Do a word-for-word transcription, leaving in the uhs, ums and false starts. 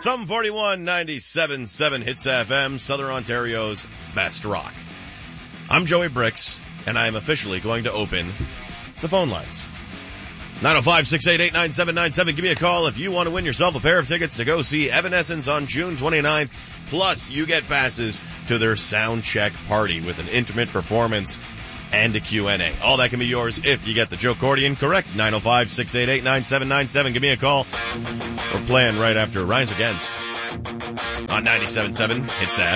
Some forty-one ninety-seven point seven Hits F M, Southern Ontario's best rock. I'm Joey Bricks, and I am officially going to open the phone lines. nine oh five, six eight eight, nine seven nine seven. Give me a call if you want to win yourself a pair of tickets to go see Evanescence on June twenty-ninth. Plus, you get passes to their sound check party with an intimate performance and a Q and A. All that can be yours if you get the Joe Cordian correct. nine oh five, six eight eight, nine seven nine seven. Give me a call. We're playing right after Rise Against on ninety-seven point seven Hits F M.